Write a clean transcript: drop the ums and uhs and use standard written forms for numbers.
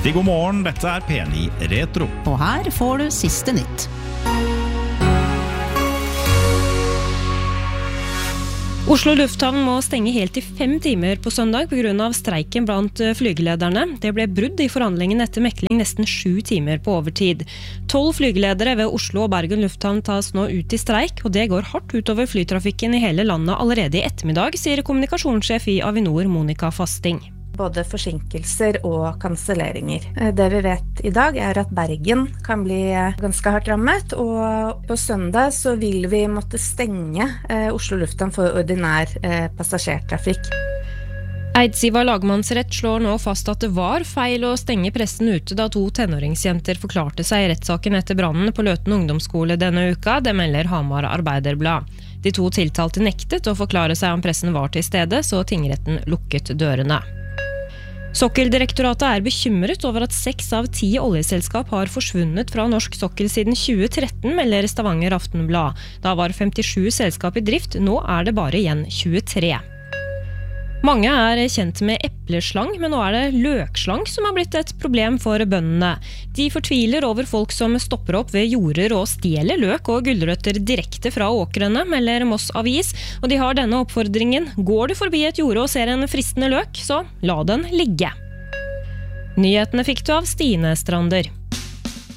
Riktig god morgen, dette P9 Retro. Og her får du siste nytt. Oslo lufthavn må stenge helt i 5 timer på søndag på grunn av streiken blant flygelederne. Det ble brudd i forhandlingen etter mekling nesten 7 timer på overtid. 12 flygeledere ved Oslo og Bergen lufthavn tas nå ut i streik, og det går hardt utover flytrafikken i hele landet allerede i ettermiddag, sier kommunikasjonssjef i Avinor Monica Fasting. Både forsinkelser og kanselleringer. Det vi vet i dag at Bergen kan bli ganske hardt rammet, og på søndag så vil vi måtte stenge Oslo lufthavn for ordinær passasjertrafikk. Eidsiva lagmannsrett slår nå fast at det var feil å stenge pressen ute da 2 tenåringsjenter forklarte seg i rettssaken etter brannen på Løten ungdomsskole denne uka, det melder Hamar Arbeiderblad. De 2 tiltalte nektet å forklare seg om pressen var til stede, så tingretten lukket dørene. Sokkeldirektoratet bekymret over at 6 av 10 oljeselskap har forsvunnet fra norsk sokkel siden 2013, melder Stavanger Aftenblad. Da var 57 selskap i drift, nå det bare igjen 23. Mange kjent med epleslang, men nå det løkslang som har blitt et problem for bøndene. De fortviler over folk som stopper opp ved jorder og stjeler løk og gulrøtter direkte fra åkrene, melder Moss Avis, og de har denne oppfordringen: går du forbi et jorde og ser en fristende løk, så la den ligge. Nyhetene fikk du av Stine Strander.